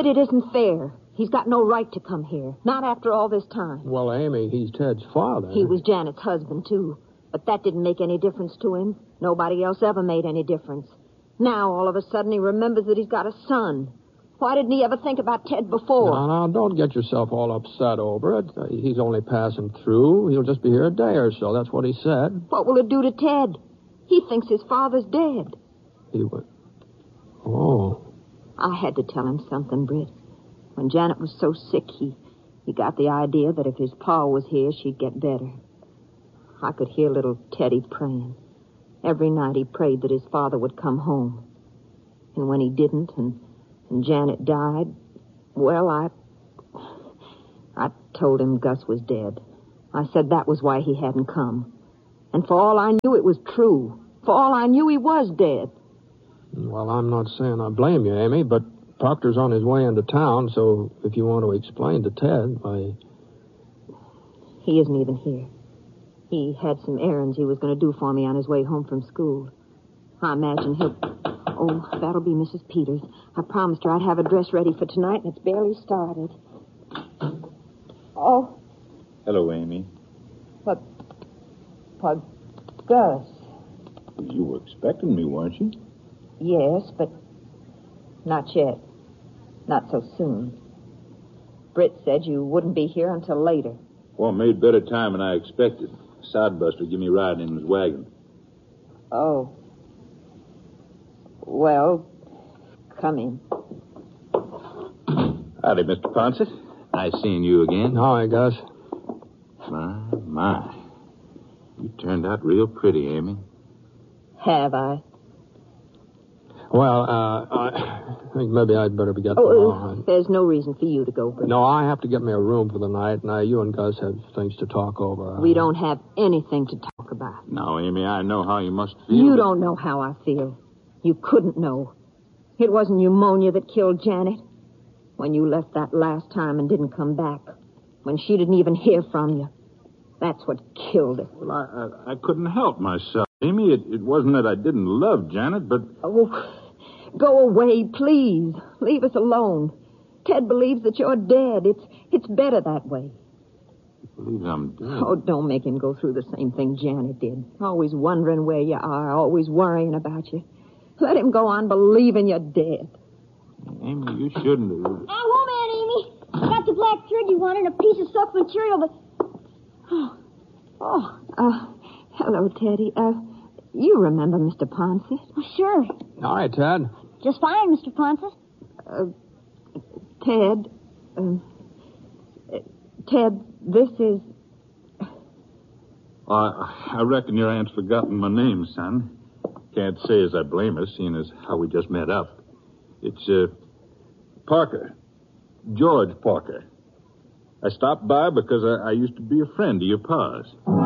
it isn't fair. He's got no right to come here. Not after all this time. Well, Amy, he's Ted's father. He was Janet's husband, too. But that didn't make any difference to him. Nobody else ever made any difference. Now, all of a sudden, he remembers that he's got a son. Why didn't he ever think about Ted before? No, don't get yourself all upset over it. He's only passing through. He'll just be here a day or so. That's what he said. What will it do to Ted? He thinks his father's dead. He would... Oh. I had to tell him something, Britt. When Janet was so sick, he got the idea that if his pa was here, she'd get better. I could hear little Teddy praying. Every night he prayed that his father would come home. And when he didn't, and Janet died, well, I told him Gus was dead. I said that was why he hadn't come. And for all I knew, it was true. For all I knew, he was dead. Well, I'm not saying I blame you, Amy, but Proctor's on his way into town, so if you want to explain to Ted, He isn't even here. He had some errands he was going to do for me on his way home from school. I imagine he'll... Oh, that'll be Mrs. Peters. I promised her I'd have a dress ready for tonight, and it's barely started. Oh. Hello, Amy. But Gus. You were expecting me, weren't you? Yes, but not yet. Not so soon. Britt said you wouldn't be here until later. Well, made better time than I expected. Sodebuster give me a ride in his wagon. Oh. Well, come in. Howdy, Mr. Ponset. Nice seeing you again. Hi, Gus. My. You turned out real pretty, Amy. Have I? Well, I think maybe I'd better be getting along. There's no reason for you to go, Britt. No, I have to get me a room for the night. Now, you and Gus have things to talk over. We don't have anything to talk about. No, Amy, I know how you must feel. You don't know how I feel. You couldn't know. It wasn't pneumonia that killed Janet. When you left that last time and didn't come back. When she didn't even hear from you. That's what killed her. Well, I couldn't help myself, Amy. It wasn't that I didn't love Janet, but... Oh, go away, please. Leave us alone. Ted believes that you're dead. It's better that way. He believes I'm dead. Oh, don't make him go through the same thing Janet did. Always wondering where you are, always worrying about you. Let him go on believing you're dead. Amy, you shouldn't have... I won't, Aunt Amy. I got the black thread you wanted and a piece of soft material, but... Hello, Teddy. You remember Mr. Ponset? Oh, sure. Hi, Ted. Just fine, Mr. Ponset. Ted, this is... I reckon your aunt's forgotten my name, son. Can't say as I blame her, seeing as how we just met up. It's, Parker. George Parker. I stopped by because I used to be a friend of your pa's.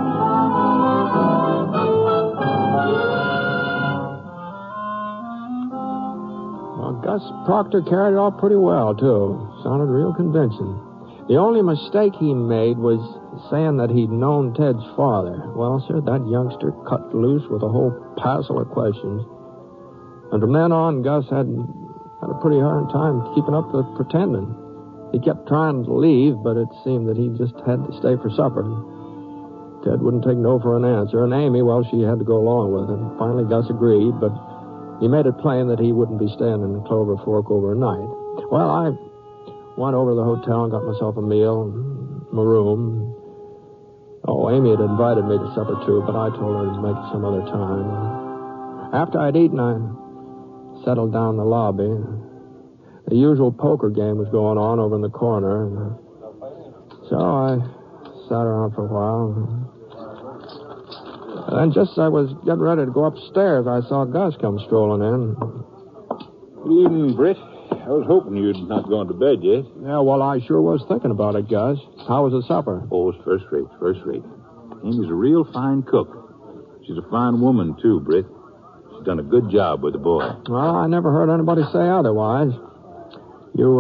Well, Gus Proctor carried it off pretty well, too. Sounded real convincing. The only mistake he made was saying that he'd known Ted's father. Well, sir, that youngster cut loose with a whole passel of questions. And from then on, Gus had a pretty hard time keeping up the pretending. He kept trying to leave, but it seemed that he just had to stay for supper. Ted wouldn't take no for an answer, and Amy, well, she had to go along with him. Finally, Gus agreed, but he made it plain that he wouldn't be staying in Clover Fork overnight. Well, I went over to the hotel and got myself a meal, my room. Oh, Amy had invited me to supper, too, but I told her to make it some other time. After I'd eaten, I settled down in the lobby. The usual poker game was going on over in the corner. So I sat around for a while. And then just as I was getting ready to go upstairs, I saw Gus come strolling in. Good evening, Britt. I was hoping you'd not gone to bed yet. Yeah, well, I sure was thinking about it, Gus. How was the supper? Oh, it's first rate. Amy's a real fine cook. She's a fine woman, too, Britt. She's done a good job with the boy. Well, I never heard anybody say otherwise. You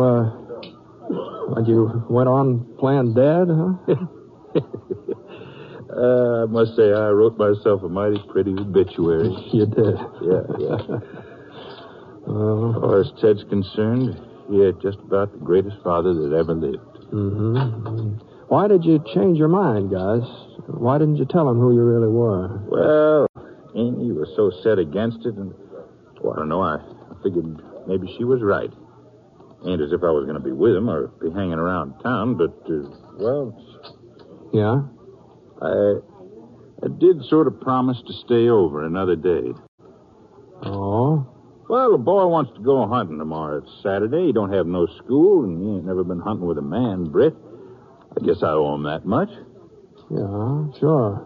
went on playing dead, huh? I must say I wrote myself a mighty pretty obituary. You did? Yeah. As far as Ted's concerned, Yeah, just about the greatest father that ever lived. Mm-hmm. Why did you change your mind, Gus? Why didn't you tell him who you really were? Well, Amy was so set against it, and, well, I don't know, I figured maybe she was right. Ain't as if I was going to be with him or be hanging around town, but, well... Yeah? I did sort of promise to stay over another day. Oh? Well, the boy wants to go hunting tomorrow. It's Saturday. He don't have no school, and he ain't never been hunting with a man, Britt. I guess I owe him that much. Yeah, sure.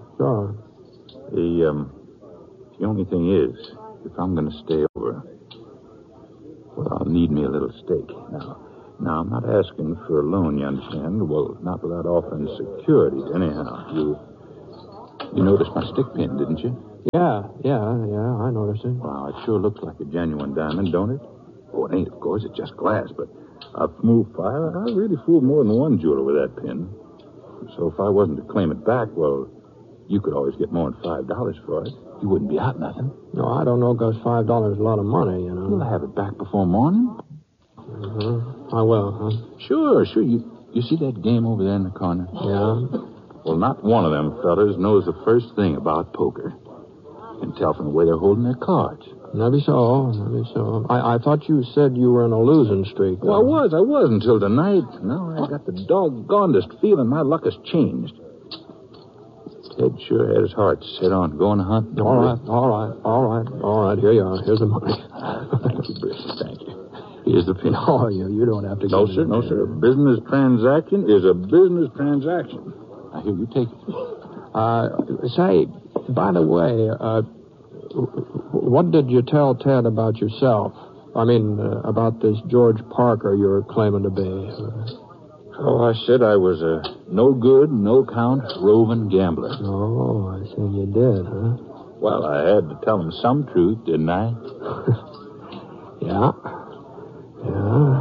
The only thing is, if I'm going to stay over, well, I'll need me a little stake. Now, I'm not asking for a loan, you understand? Well, not without offering security. Anyhow, you noticed my stick pin, didn't you? Yeah, I noticed it. Wow, it sure looks like a genuine diamond, don't it? Oh, it ain't, of course. It's just glass, but I really fooled more than one jeweler with that pin. So if I wasn't to claim it back, well, you could always get more than $5 for it. You wouldn't be out nothing. No, I don't know, Gus. $5 is a lot of money, you know. You'll have it back before morning. I will, huh? Sure. You see that game over there in the corner? Yeah? Well, not one of them fellas knows the first thing about poker. You can tell from the way they're holding their cards. Maybe so. I thought you said you were in a losing streak. Well, I was until tonight. Now I got the doggonedest feeling my luck has changed. Ted sure had his heart set on going to hunt. All right. Here you are. Here's the money. Thank you, Britt. Thank you. Here's the pin. Oh, you don't have to No, sir. A business transaction is a business transaction. Now, here, you take it. Say, by the way, what did you tell Ted about yourself? I mean, about this George Parker you're claiming to be. Oh, I said I was a no-good, no-count, roving gambler. Oh, I see you did, huh? Well, I had to tell him some truth, didn't I? Yeah.